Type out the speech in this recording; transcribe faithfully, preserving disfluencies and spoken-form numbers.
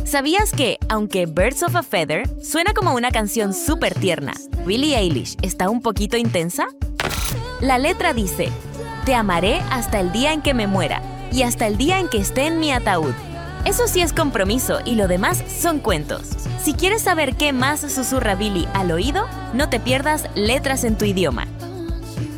¿Sabías que, aunque Birds of a Feather suena como una canción súper tierna, Billie Eilish está un poquito intensa? La letra dice: te amaré hasta el día en que me muera y hasta el día en que esté en mi ataúd. Eso sí es compromiso y lo demás son cuentos. Si quieres saber qué más susurra Billie al oído, no te pierdas Letras en tu idioma.